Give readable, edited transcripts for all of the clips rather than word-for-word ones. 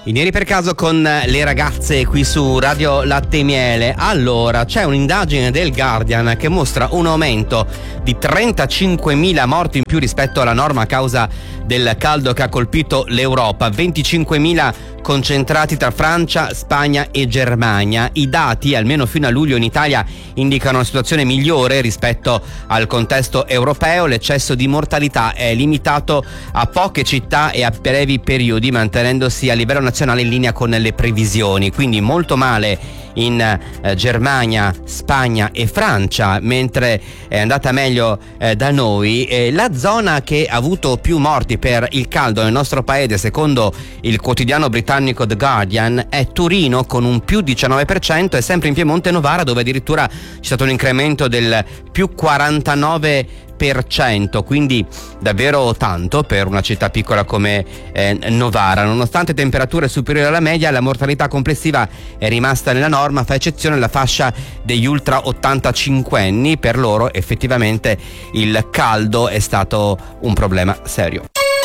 Ieri per caso con le ragazze qui su Radio Latte e Miele. Allora, c'è un'indagine del Guardian che mostra un aumento di 35.000 morti in più rispetto alla norma a causa del caldo che ha colpito l'Europa, 25.000 concentrati tra Francia, Spagna e Germania. I dati, almeno fino a luglio in Italia, indicano una situazione migliore rispetto al contesto europeo. L'eccesso di mortalità è limitato a poche città e a brevi periodi, mantenendosi a livello nazionale in linea con le previsioni. Quindi molto male in Germania, Spagna e Francia, mentre è andata meglio da noi. La zona che ha avuto più morti per il caldo nel nostro paese, secondo il quotidiano britannico The Guardian, è Torino con un più 19%, e sempre in Piemonte e Novara, dove addirittura c'è stato un incremento del più 49%, quindi davvero tanto per una città piccola come Novara. Nonostante temperature superiori alla media, la mortalità complessiva è rimasta nella norma, fa eccezione la fascia degli ultra 85enni. Per loro effettivamente il caldo è stato un problema serio.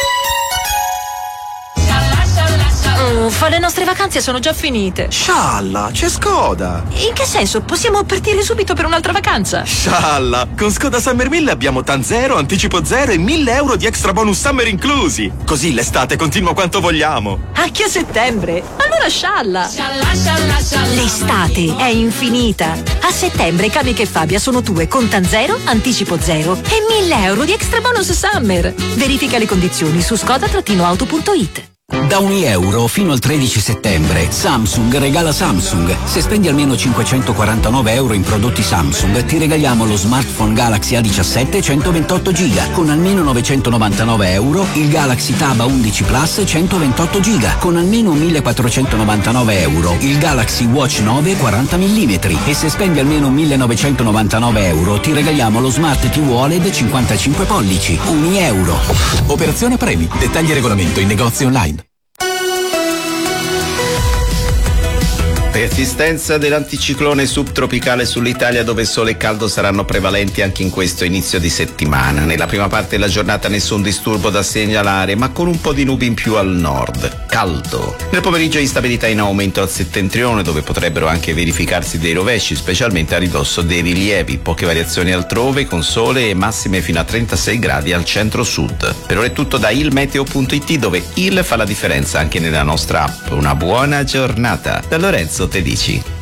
Uffa, le nostre vacanze sono già finite. Scialla, c'è Skoda. In che senso? Possiamo partire subito per un'altra vacanza? Scialla, con Skoda Summer 1000 abbiamo TAN 0, anticipo 0 e 1.000 euro di extra bonus summer inclusi. Così l'estate continua quanto vogliamo. Anche a settembre? Allora scialla. L'estate è infinita. A settembre Camiche e Fabia sono tue con TAN 0, anticipo 0 e 1.000 euro di extra bonus summer. Verifica le condizioni su skoda-auto.it. Da €1 fino al 13 settembre Samsung regala Samsung. Se spendi almeno €549 in prodotti Samsung ti regaliamo lo smartphone Galaxy A17 128 GB con almeno €999, il Galaxy Tab A11 Plus 128 GB con almeno €1.499, il Galaxy Watch 9 40 mm, e se spendi almeno €1.999 ti regaliamo lo Smart TV OLED 55 pollici, €1. Operazione premi. Dettagli e regolamento in negozi online. Persistenza dell'anticiclone subtropicale sull'Italia, dove sole e caldo saranno prevalenti anche in questo inizio di settimana. Nella prima parte della giornata nessun disturbo da segnalare, ma con un po' di nubi in più al nord. Caldo. Nel pomeriggio instabilità in aumento al settentrione, dove potrebbero anche verificarsi dei rovesci, specialmente a ridosso dei rilievi. Poche variazioni altrove, con sole e massime fino a 36 gradi al centro-sud. Per ora è tutto da ilmeteo.it, dove il fa la differenza anche nella nostra app. Una buona giornata. Da Lorenzo Tedici.